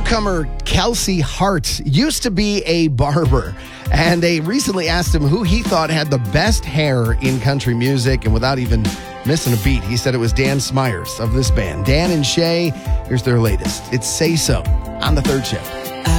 Newcomer Kelsey Hart used to be a barber, and they recently asked him who he thought had the best hair in country music, and without even missing a beat, he said it was Dan Smyers of this band. Dan and Shay, here's their latest. It's Say So on The Third Shift.